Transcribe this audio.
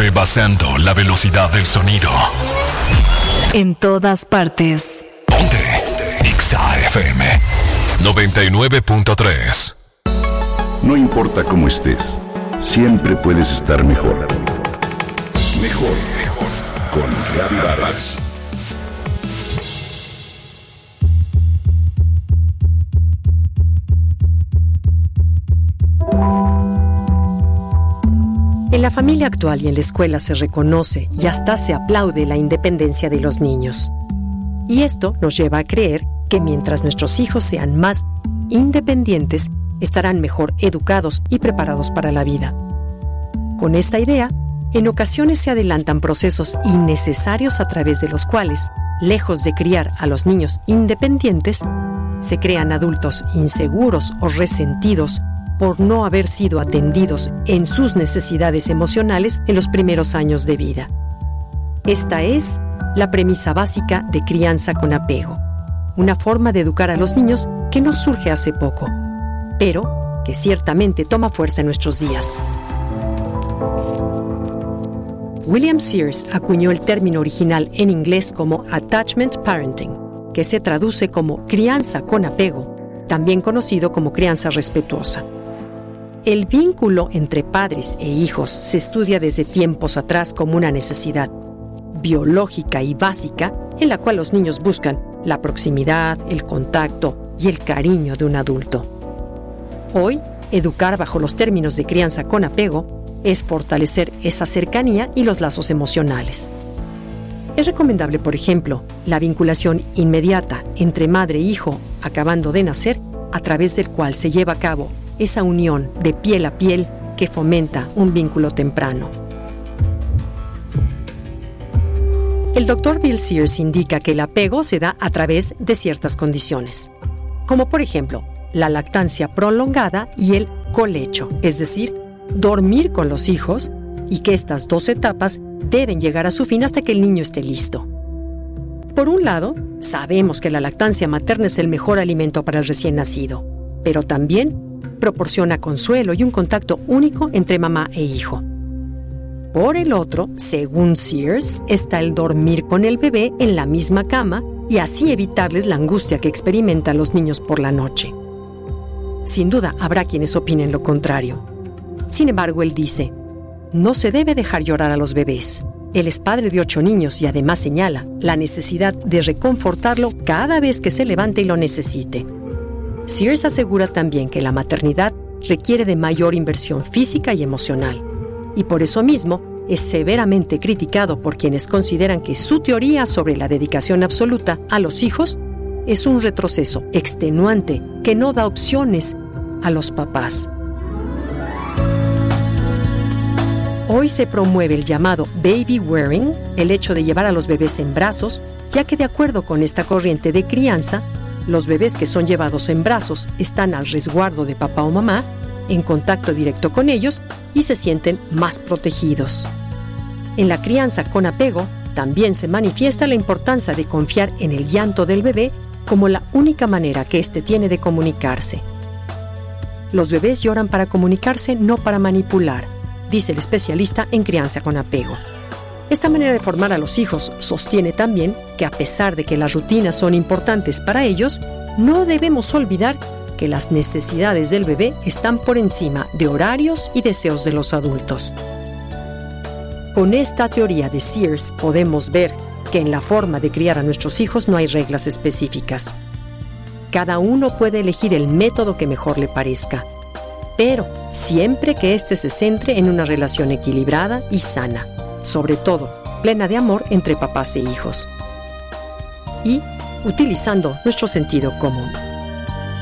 rebasando la velocidad del sonido. En todas partes. Ponte Exa FM 99.3. No importa cómo estés, siempre puedes estar mejor. Mejor con Reavivadas. En la familia actual y en la escuela se reconoce y hasta se aplaude la independencia de los niños. Y esto nos lleva a creer que mientras nuestros hijos sean más independientes, estarán mejor educados y preparados para la vida. Con esta idea, en ocasiones se adelantan procesos innecesarios a través de los cuales, lejos de criar a los niños independientes, se crean adultos inseguros o resentidos por no haber sido atendidos en sus necesidades emocionales en los primeros años de vida. Esta es la premisa básica de crianza con apego, una forma de educar a los niños que no surge hace poco, pero que ciertamente toma fuerza en nuestros días. William Sears acuñó el término original en inglés como attachment parenting, que se traduce como crianza con apego, también conocido como crianza respetuosa. El vínculo entre padres e hijos se estudia desde tiempos atrás como una necesidad biológica y básica en la cual los niños buscan la proximidad, el contacto y el cariño de un adulto. Hoy, educar bajo los términos de crianza con apego es fortalecer esa cercanía y los lazos emocionales. Es recomendable, por ejemplo, la vinculación inmediata entre madre e hijo acabando de nacer, a través del cual se lleva a cabo esa unión de piel a piel que fomenta un vínculo temprano. El Dr. Bill Sears indica que el apego se da a través de ciertas condiciones, como por ejemplo, la lactancia prolongada y el colecho, es decir, dormir con los hijos, y que estas dos etapas deben llegar a su fin hasta que el niño esté listo. Por un lado, sabemos que la lactancia materna es el mejor alimento para el recién nacido, pero también proporciona consuelo y un contacto único entre mamá e hijo. Por el otro, según Sears, está el dormir con el bebé en la misma cama y así evitarles la angustia que experimentan los niños por la noche. Sin duda, habrá quienes opinen lo contrario. Sin embargo, él dice, no se debe dejar llorar a los bebés. Él es padre de 8 niños y además señala la necesidad de reconfortarlo cada vez que se levante y lo necesite. Sears asegura también que la maternidad requiere de mayor inversión física y emocional, y por eso mismo es severamente criticado por quienes consideran que su teoría sobre la dedicación absoluta a los hijos es un retroceso extenuante que no da opciones a los papás. Hoy se promueve el llamado baby wearing, el hecho de llevar a los bebés en brazos, ya que de acuerdo con esta corriente de crianza, los bebés que son llevados en brazos están al resguardo de papá o mamá, en contacto directo con ellos y se sienten más protegidos. En la crianza con apego también se manifiesta la importancia de confiar en el llanto del bebé como la única manera que éste tiene de comunicarse. Los bebés lloran para comunicarse, no para manipular, dice el especialista en crianza con apego. Esta manera de formar a los hijos sostiene también que a pesar de que las rutinas son importantes para ellos, no debemos olvidar que las necesidades del bebé están por encima de horarios y deseos de los adultos. Con esta teoría de Sears podemos ver que en la forma de criar a nuestros hijos no hay reglas específicas. Cada uno puede elegir el método que mejor le parezca, pero siempre que éste se centre en una relación equilibrada y sana, sobre todo plena de amor entre papás e hijos, y utilizando nuestro sentido común.